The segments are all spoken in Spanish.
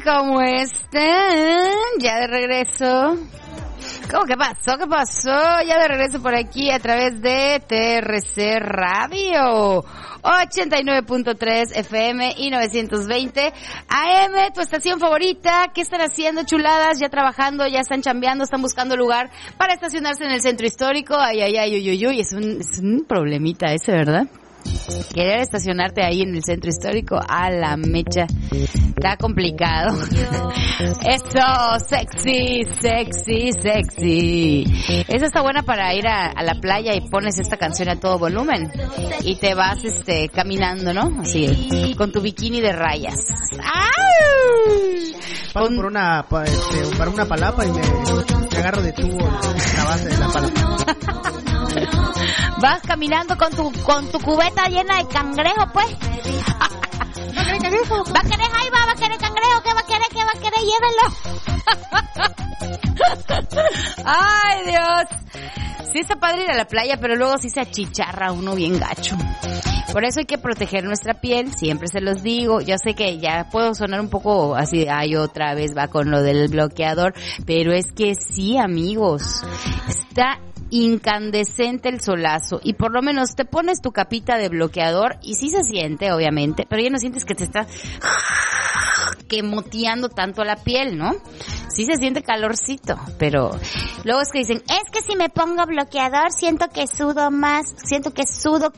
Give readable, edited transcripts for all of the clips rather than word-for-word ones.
¿cómo están? Ya de regreso. ¿Cómo que pasó? ¿Qué pasó? Ya de regreso por aquí a través de TRC Radio 89.3 FM y 920 AM, tu estación favorita. ¿Qué están haciendo, chuladas? ¿Ya trabajando? ¿Ya están chambeando? ¿Están buscando lugar para estacionarse en el centro histórico? Ay, ay, ay, uy, uy, uy. Es un problemita ese, ¿verdad? Querer estacionarte ahí en el centro histórico, a la mecha, está complicado. Eso, sexy, sexy, sexy. Esa está buena para ir a la playa y pones esta canción a todo volumen y te vas caminando, ¿no? Así, con tu bikini de rayas. Paso para una palapa y me agarro de tubo la base de la palapa. Vas caminando con tu cubeta llena de cangrejo, pues. ¿Va a querer cangrejo? Va a querer jaiba, va a querer cangrejo, ¿qué va a querer? Llévenlo. Ay, Dios. Sí está padre ir a la playa, pero luego sí se achicharra uno bien gacho. Por eso hay que proteger nuestra piel, siempre se los digo. Yo sé que ya puedo sonar un poco así, ay, otra vez va con lo del bloqueador, pero es que sí, amigos, está incandescente el solazo y por lo menos te pones tu capita de bloqueador y sí se siente, obviamente, pero ya no sientes que te está quemoteando tanto la piel, ¿no? Sí se siente calorcito, pero luego es que dicen, es que si me pongo bloqueador siento que sudo más, siento que sudo.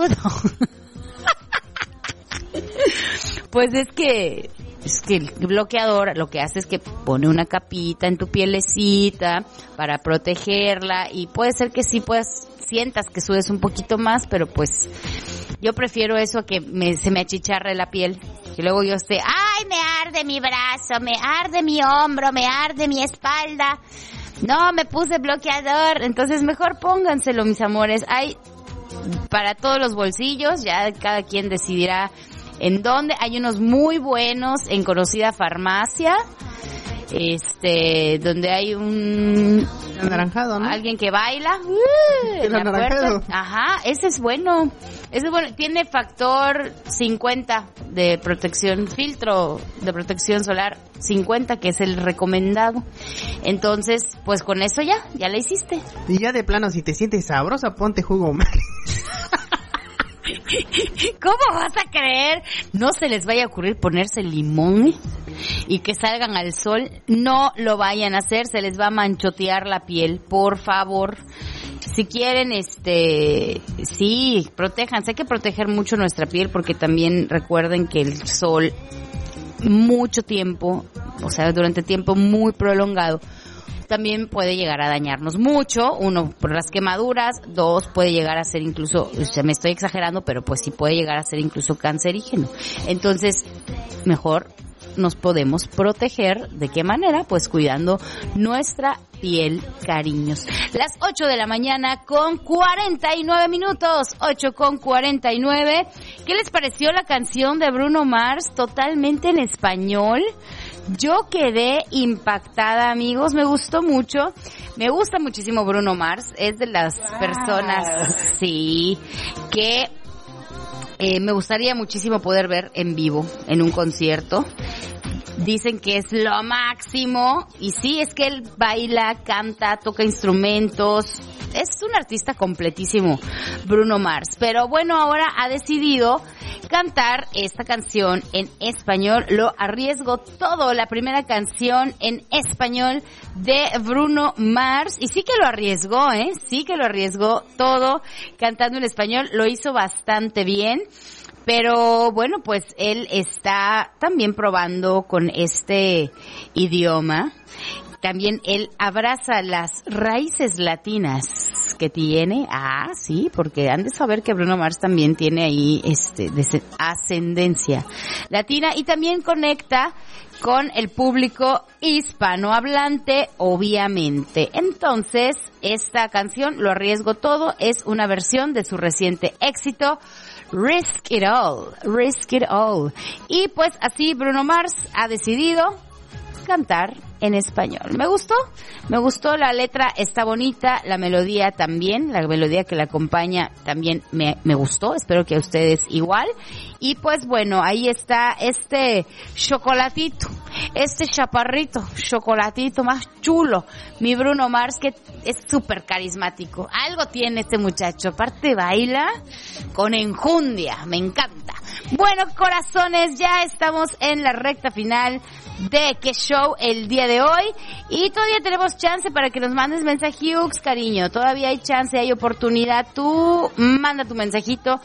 Pues es que el bloqueador lo que hace es que pone una capita en tu pielecita para protegerla y puede ser que sí sientas que sudes un poquito más, pero pues yo prefiero eso a que se me achicharre la piel. Y luego yo esté, ay, me arde mi brazo, me arde mi hombro, me arde mi espalda. No, me puse bloqueador. Entonces mejor pónganselo, mis amores. Hay para todos los bolsillos, ya cada quien decidirá en dónde. Hay unos muy buenos en conocida farmacia, donde hay un anaranjado, ¿no? Alguien que baila el anaranjado. Ajá, ese es bueno. Tiene factor 50 de protección, filtro de protección solar 50, que es el recomendado. Entonces, pues con eso ya la hiciste. Y ya de plano, si te sientes sabrosa, ponte jugo Mari. ¿Cómo vas a creer? No se les vaya a ocurrir ponerse limón y que salgan al sol. No lo vayan a hacer, se les va a manchotear la piel, por favor. Si quieren, sí, protéjanse. Hay que proteger mucho nuestra piel porque también recuerden que el sol, mucho tiempo, o sea, durante tiempo muy prolongado, también puede llegar a dañarnos mucho. Uno, por las quemaduras. Dos, puede llegar a ser incluso, me estoy exagerando, pero pues sí puede llegar a ser incluso cancerígeno. Entonces, mejor nos podemos proteger. ¿De qué manera? Pues cuidando nuestra piel, cariños. Las 8 de la mañana con 49 minutos. 8 con 49. ¿Qué les pareció la canción de Bruno Mars totalmente en español? Yo quedé impactada, amigos, me gustó mucho. Me gusta muchísimo Bruno Mars, es de las personas, sí, que me gustaría muchísimo poder ver en vivo, en un concierto. Dicen que es lo máximo, y sí, es que él baila, canta, toca instrumentos, es un artista completísimo, Bruno Mars. Pero bueno, ahora ha decidido cantar esta canción en español. Lo arriesgo todo, la primera canción en español de Bruno Mars. Y sí que lo arriesgó, sí que lo arriesgó todo cantando en español. Lo hizo bastante bien. Pero bueno, pues él está también probando con este idioma. También él abraza las raíces latinas que tiene. Ah, sí, porque han de saber que Bruno Mars también tiene ahí ascendencia latina y también conecta con el público hispanohablante, obviamente. Entonces, esta canción, Lo arriesgo todo, es una versión de su reciente éxito, Risk It All, Risk It All. Y pues así Bruno Mars ha decidido cantar en español. Me gustó la letra, está bonita, la melodía también, la melodía que la acompaña también me gustó, espero que a ustedes igual. Y pues bueno, ahí está este chocolatito este chaparrito, chocolatito más chulo, mi Bruno Mars, que es súper carismático. Algo tiene este muchacho, aparte baila con enjundia, me encanta. Bueno, corazones, ya estamos en la recta final de Qué Show el día de hoy y todavía tenemos chance para que nos mandes mensajitos, cariño. Todavía hay chance, hay oportunidad. Tú manda tu mensajito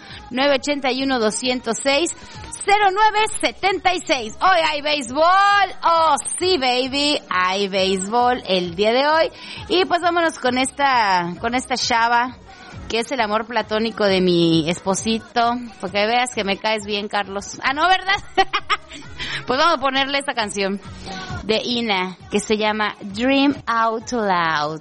981-206-0976. Hoy hay béisbol. Oh, sí, baby. Hay béisbol el día de hoy. Y pues vámonos con esta chava, que es el amor platónico de mi esposito. Porque veas que me caes bien, Carlos. Ah, no, ¿verdad? Pues vamos a ponerle esta canción de Ina, que se llama Dream Out Loud.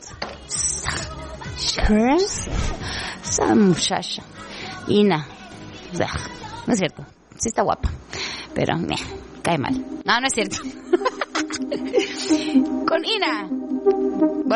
Esa muchacha. Ina. No es cierto. Sí está guapa. Pero, cae mal. No, no es cierto. Con Ina.